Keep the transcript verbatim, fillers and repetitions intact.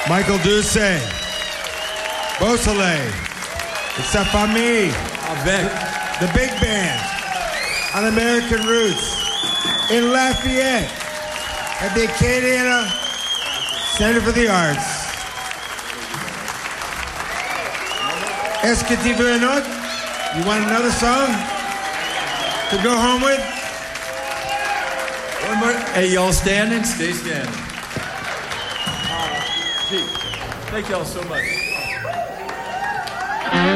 Michael Doucet, Beausoleil, Sa Famille, Avec. the big band on American Roots in Lafayette at the Acadiana Center for the Arts. Est-ce que tu veux un autre? You want another song to go home with? One more. Hey, y'all standing? Stay standing. Pete, thank y'all so much.